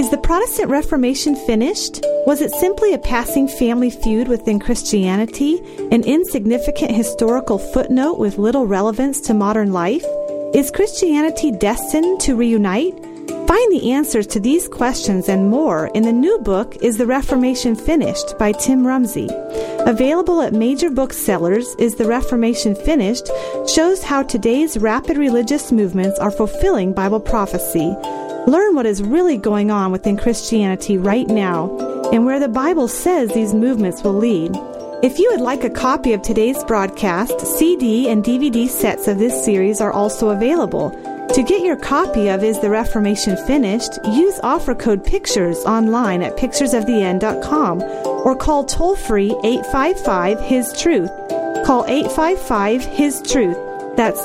Is the Protestant Reformation finished? Was it simply a passing family feud within Christianity, an insignificant historical footnote with little relevance to modern life? Is Christianity destined to reunite? Find the answers to these questions and more in the new book, Is the Reformation Finished? By Tim Rumsey. Available at major booksellers, Is the Reformation Finished? Shows how today's rapid religious movements are fulfilling Bible prophecy. Learn what is really going on within Christianity right now and where the Bible says these movements will lead. If you would like a copy of today's broadcast, CD and DVD sets of this series are also available. To get your copy of Is the Reformation Finished, use offer code PICTURES online at picturesoftheend.com or call toll-free 855-HIS-TRUTH. Call 855-HIS-TRUTH. That's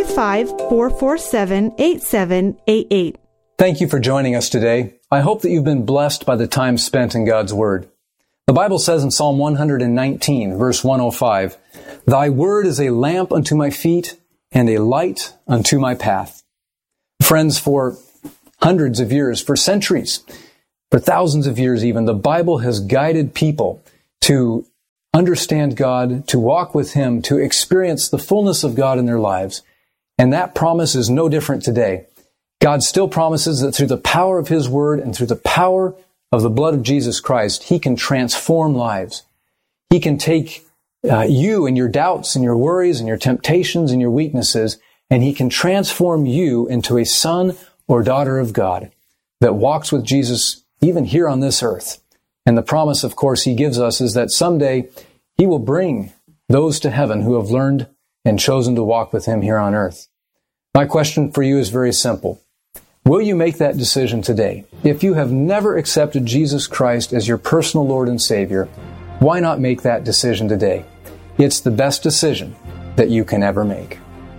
855-447-8788. Thank you for joining us today. I hope that you've been blessed by the time spent in God's Word. The Bible says in Psalm 119, verse 105, "Thy word is a lamp unto my feet and a light unto my path." Friends, for hundreds of years, for centuries, for thousands of years even, the Bible has guided people to understand God, to walk with Him, to experience the fullness of God in their lives. And that promise is no different today. God still promises that through the power of His Word and through the power of the blood of Jesus Christ, He can transform lives. He can take you and your doubts and your worries and your temptations and your weaknesses, and He can transform you into a son or daughter of God that walks with Jesus even here on this earth. And the promise, of course, He gives us is that someday He will bring those to heaven who have learned and chosen to walk with Him here on earth. My question for you is very simple. Will you make that decision today? If you have never accepted Jesus Christ as your personal Lord and Savior, why not make that decision today? It's the best decision that you can ever make.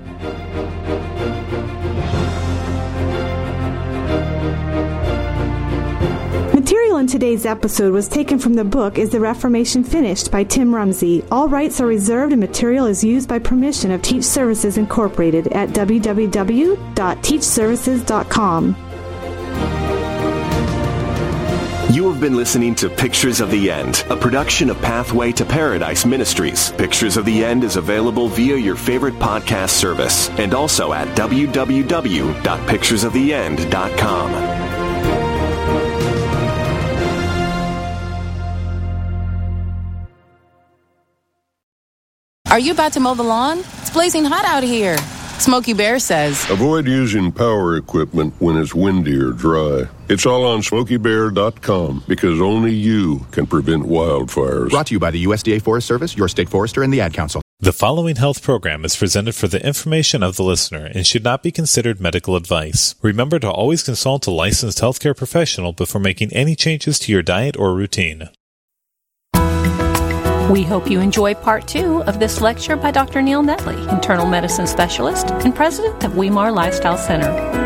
Material in today's episode was taken from the book Is the Reformation Finished? By Tim Rumsey. All rights are reserved and material is used by permission of Teach Services Incorporated at www.teachservices.com. You have been listening to Pictures of the End, a production of Pathway to Paradise Ministries. Pictures of the End is available via your favorite podcast service and also at www.picturesoftheend.com. Are you about to mow the lawn? It's blazing hot out here. Smokey Bear says, avoid using power equipment when it's windy or dry. It's all on SmokeyBear.com because only you can prevent wildfires. Brought to you by the USDA Forest Service, your state forester, and the Ad Council. The following health program is presented for the information of the listener and should not be considered medical advice. Remember to always consult a licensed healthcare professional before making any changes to your diet or routine. We hope you enjoy part 2 of this lecture by Dr. Neil Netley, internal medicine specialist and president of Weimar Lifestyle Center.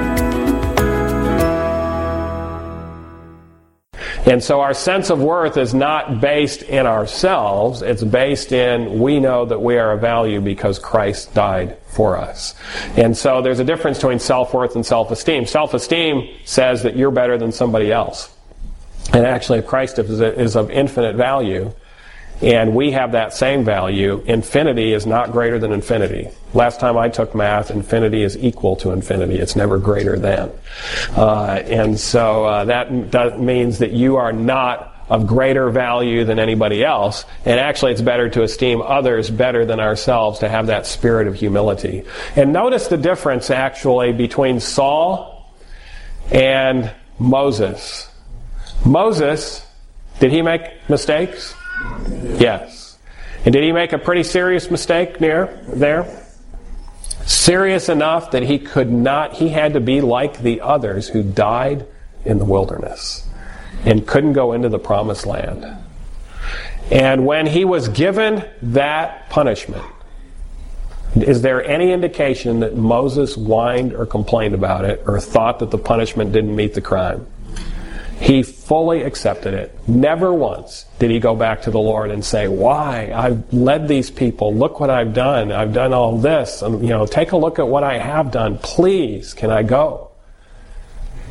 And so our sense of worth is not based in ourselves. It's based in we know that we are of value because Christ died for us. And so there's a difference between self-worth and self-esteem. Self-esteem says that you're better than somebody else. And actually, Christ is of infinite value. And we have that same value. Infinity is not greater than infinity. Last time I took math, infinity is equal to infinity. It's never greater than. And so that means that you are not of greater value than anybody else. And actually, it's better to esteem others better than ourselves, to have that spirit of humility. And notice the difference, actually, between Saul and Moses. Moses, did he make mistakes? Yes. And did he make a pretty serious mistake there? Serious enough that he had to be like the others who died in the wilderness and couldn't go into the promised land. And when he was given that punishment, is there any indication that Moses whined or complained about it or thought that the punishment didn't meet the crime? He fully accepted it. Never once did he go back to the Lord and say, why? I've led these people. Look what I've done. I've done all this. And, take a look at what I have done. Please, can I go?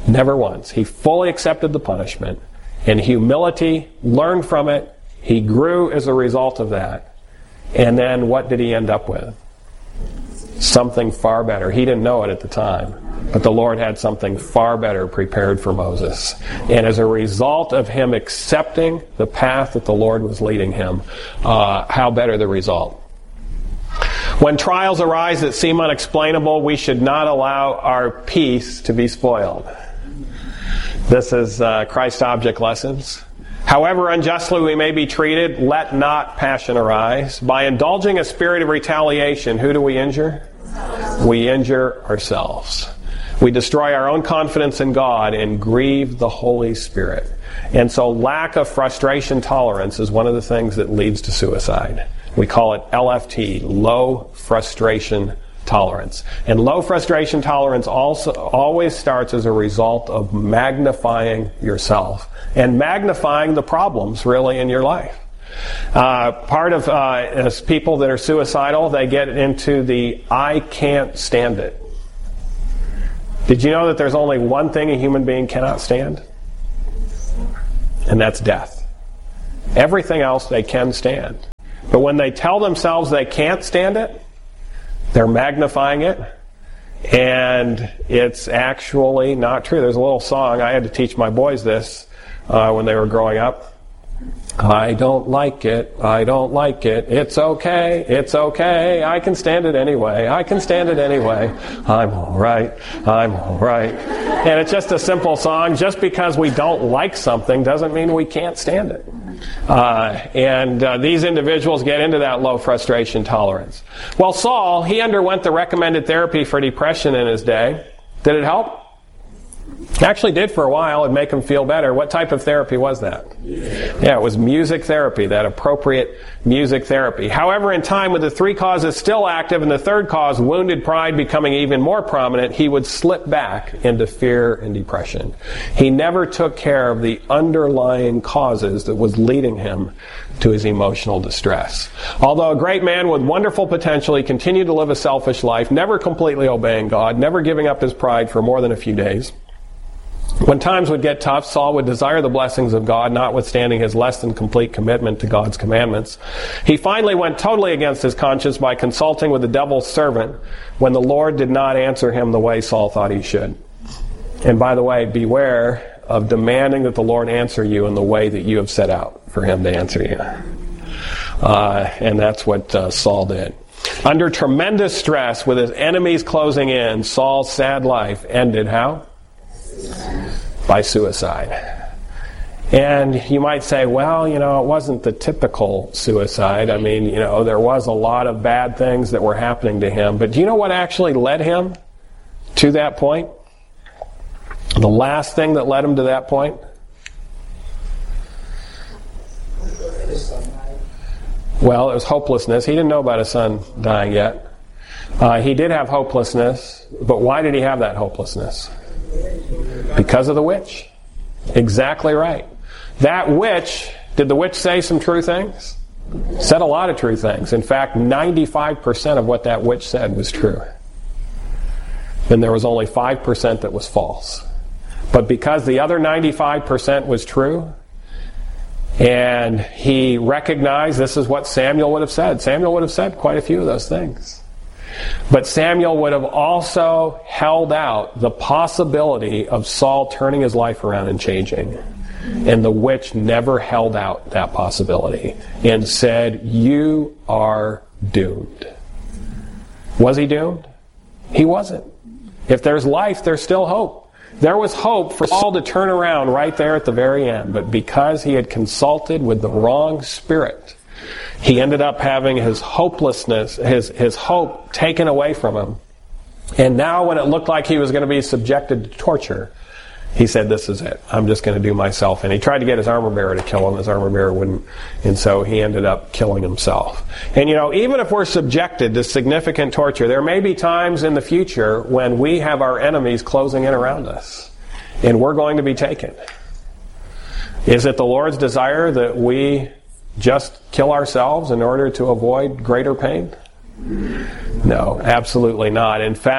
Never once. He fully accepted the punishment. In humility, learned from it. He grew as a result of that. And then what did he end up with? Something far better. He didn't know it at the time, but the Lord had something far better prepared for Moses. And as a result of him accepting the path that the Lord was leading him, how better the result? When trials arise that seem unexplainable, we should not allow our peace to be spoiled. This is Christ Object Lessons. However unjustly we may be treated, let not passion arise. By indulging a spirit of retaliation, who do we injure? We injure ourselves. We destroy our own confidence in God and grieve the Holy Spirit. And so lack of frustration tolerance is one of the things that leads to suicide. We call it LFT, low frustration tolerance. And low frustration tolerance also always starts as a result of magnifying yourself and magnifying the problems really in your life. Part of as people that are suicidal, they get into the I can't stand it. Did you know that there's only one thing a human being cannot stand? And that's death. Everything else they can stand. But when they tell themselves they can't stand it, they're magnifying it, and it's actually not true. There's a little song, I had to teach my boys this when they were growing up. I don't like it, I don't like it, it's okay, I can stand it anyway, I can stand it anyway, I'm alright. And it's just a simple song. Just because we don't like something doesn't mean we can't stand it. These individuals get into that low frustration tolerance. Well, Saul, he underwent the recommended therapy for depression in his day. Did it help? Actually did for a while. It'd make him feel better. What type of therapy was that? Yeah, it was music therapy, that appropriate music therapy. However, in time, with the three causes still active and the third cause, wounded pride, becoming even more prominent, he would slip back into fear and depression. He never took care of the underlying causes that was leading him to his emotional distress. Although a great man with wonderful potential, he continued to live a selfish life, never completely obeying God, never giving up his pride for more than a few days. When times would get tough, Saul would desire the blessings of God, notwithstanding his less than complete commitment to God's commandments. He finally went totally against his conscience by consulting with the devil's servant when the Lord did not answer him the way Saul thought he should. And by the way, beware of demanding that the Lord answer you in the way that you have set out for him to answer you. And that's what Saul did. Under tremendous stress, with his enemies closing in, Saul's sad life ended how? By suicide. And you might say, well, it wasn't the typical suicide. I mean, there was a lot of bad things that were happening to him. But do you know what actually led him to that point? The last thing that led him to that point? Well, it was hopelessness. He didn't know about his son dying yet. He did have hopelessness, but why did he have that hopelessness? Because of the witch. Exactly right. That witch, did the witch say some true things? Said a lot of true things. In fact, 95% of what that witch said was true. Then there was only 5% that was false. But because the other 95% was true, and he recognized this is what Samuel would have said. Samuel would have said quite a few of those things. But Samuel would have also held out the possibility of Saul turning his life around and changing. And the witch never held out that possibility and said, you are doomed. Was he doomed? He wasn't. If there's life, there's still hope. There was hope for Saul to turn around right there at the very end. But because he had consulted with the wrong spirit, he ended up having his hopelessness, his hope taken away from him. And now when it looked like he was going to be subjected to torture, he said, this is it. I'm just going to do myself. And he tried to get his armor bearer to kill him. His armor bearer wouldn't. And so he ended up killing himself. And even if we're subjected to significant torture, there may be times in the future when we have our enemies closing in around us. And we're going to be taken. Is it the Lord's desire that we just kill ourselves in order to avoid greater pain? No, absolutely not. In fact,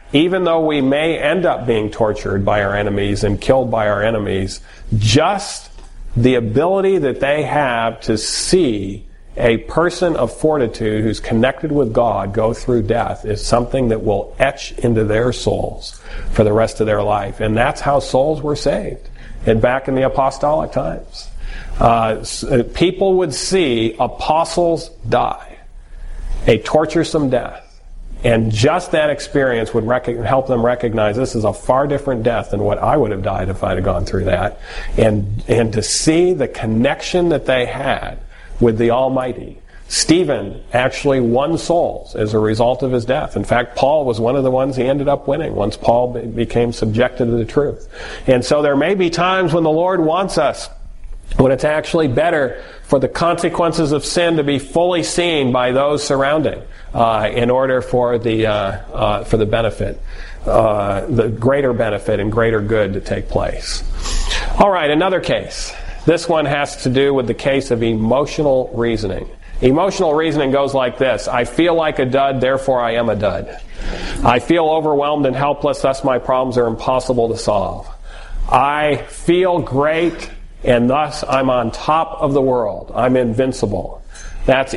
even though we may end up being tortured by our enemies and killed by our enemies, just the ability that they have to see a person of fortitude who's connected with God go through death is something that will etch into their souls for the rest of their life. And that's how souls were saved back in the apostolic times. People would see apostles die, a torturesome death. And just that experience would help them recognize this is a far different death than what I would have died if I'd have gone through that. And to see the connection that they had with the Almighty. Stephen actually won souls as a result of his death. In fact, Paul was one of the ones he ended up winning once Paul became subjected to the truth. And so there may be times when the Lord wants us, when it's actually better for the consequences of sin to be fully seen by those surrounding, in order for the benefit, the greater benefit and greater good to take place. All right, another case. This one has to do with the case of emotional reasoning. Emotional reasoning goes like this: I feel like a dud, therefore I am a dud. I feel overwhelmed and helpless, thus my problems are impossible to solve. I feel great, and thus I'm on top of the world. I'm invincible. That's